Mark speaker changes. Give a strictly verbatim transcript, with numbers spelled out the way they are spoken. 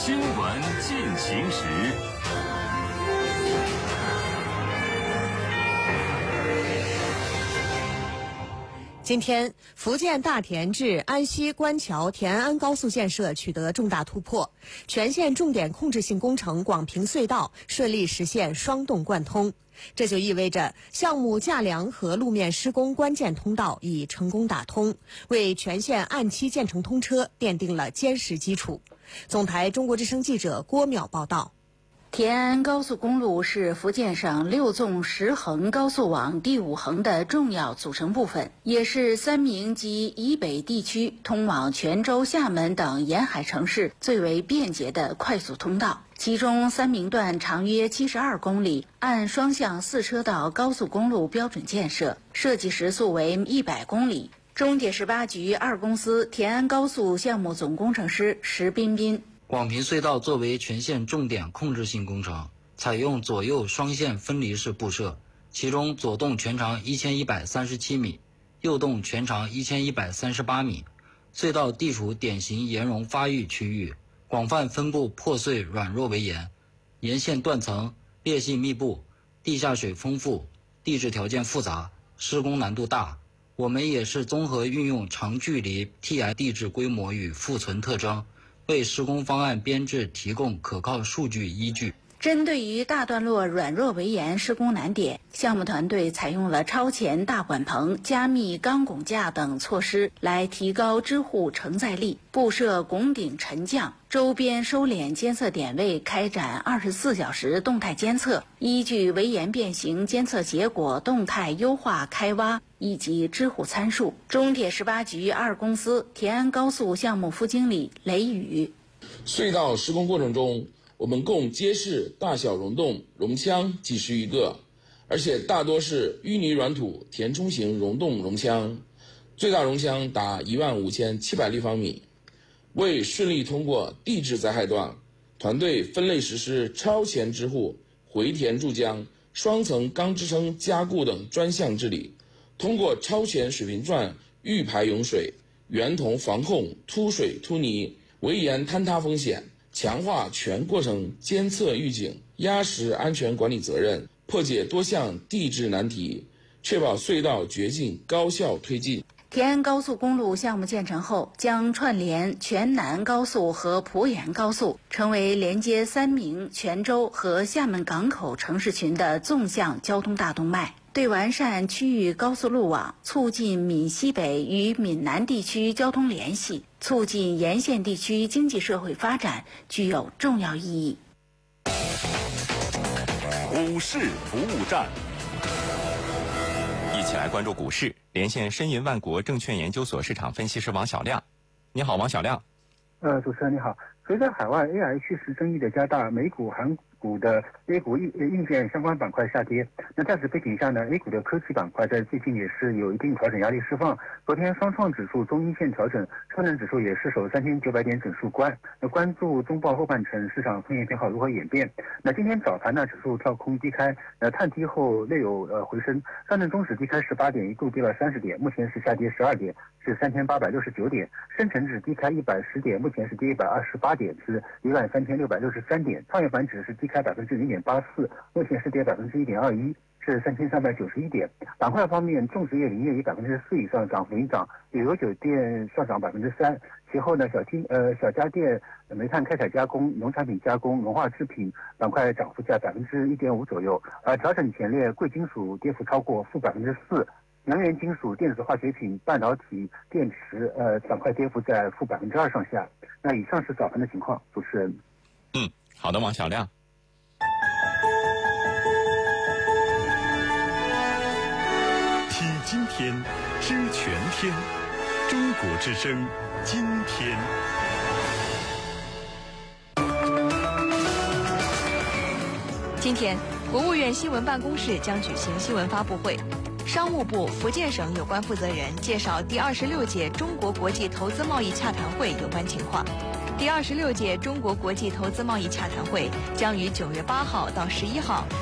Speaker 1: 新闻进行时。
Speaker 2: 今天，福建大田至安溪官桥田安高速建设取得重大突破，全线重点控制性工程广平隧道顺利实现双洞贯通。这就意味着项目架梁和路面施工关键通道已成功打通，为全线按期建成通车奠定了坚实基础。总台中国之声记者郭淼报道。
Speaker 3: 田安高速公路是福建省六纵十横高速网第五横的重要组成部分，也是三明及以北地区通往泉州、厦门等沿海城市最为便捷的快速通道。其中三明段长约七十二公里，按双向四车道高速公路标准建设，设计时速为一百公里。中铁十八局二公司田安高速项目总工程师石彬彬。
Speaker 4: 广平隧道作为全线重点控制性工程，采用左右双线分离式布设，其中左洞全长一千一百三十七米，右洞全长一千一百三十八米。隧道地处典型岩溶发育区域，广泛分布破碎软弱围岩，沿线断层裂隙密布，地下水丰富，地质条件复杂，施工难度大。我们也是综合运用长距离 T I 地质规模与复存特征，为施工方案编制提供可靠数据依据。
Speaker 3: 针对于大段落软弱围岩施工难点，项目团队采用了超前大管棚、加密钢拱架等措施，来提高支护承载力，布设拱顶沉降，周边收敛监测点位开展二十四小时动态监测，依据围岩变形监测结果动态优化开挖以及支护参数。中铁十八局二公司田安高速项目副经理雷宇：
Speaker 5: 隧道施工过程中，我们共揭示大小溶洞、溶腔几十余个，而且大多是淤泥软土填充型溶洞溶腔，最大溶腔达一万五千七百立方米。为顺利通过地质灾害段，团队分类实施超前支护、回填注浆、双层钢支撑加固等专项治理，通过超前水平钻预排涌水、圆筒防控突水突泥、围岩坍塌风险，强化全过程监测预警，压实安全管理责任，破解多项地质难题，确保隧道掘进高效推进。
Speaker 3: 田安高速公路项目建成后，将串联全南高速和濮阳高速，成为连接三明、泉州和厦门港口城市群的纵向交通大动脉。对完善区域高速路网，促进闽西北与闽南地区交通联系，促进沿线地区经济社会发展具有重要意义。
Speaker 1: 股市服务站，
Speaker 6: 一起来关注股市，连线申银万国证券研究所市场分析师王小亮。你好，王小亮。
Speaker 7: 呃，主持人你好。随着海外 A I 趋势争议的加大，美股、韩股的 A 股硬硬件相关板块下跌。那在此背景下呢 ，A 股的科技板块在最近也是有一定调整压力释放。昨天双创指数中阴线调整，上证指数也失守三千九百点整数关。那关注中报后半程市场风险偏好如何演变。那今天早盘呢，指数跳空低开，呃探低后略有呃回升。上证综指低开十八点，一度跌了三十点，目前是下跌十二点，是三千八百六十九点。深成指低开一百十点，目前是跌一百二十八点，是一万三千六百六十三点。创业板指是低开百分之零点八四，目前是跌百分之一点二一，是三千三百九十一点。板块方面，种植业、林业以百分之四以上涨幅领涨，旅游酒店上涨百分之三。其后呢，小厅呃小家电、煤炭开采加工、农产品加工、文化制品板块涨幅在百分之一点五左右。而调整前列贵金属跌幅超过负百分之四。能源金属、电子化学品、半导体、电池，呃，板块跌幅在负百分之二上下。那以上是早盘的情况，主持人。
Speaker 6: 嗯，好的，王小亮。
Speaker 1: 听今天，知全天，中国之声，今天。
Speaker 2: 今天，国务院新闻办公室将举行新闻发布会。商务部、福建省有关负责人介绍第二十六届中国国际投资贸易洽谈会有关情况。第二十六届中国国际投资贸易洽谈会将于九月八号到十一号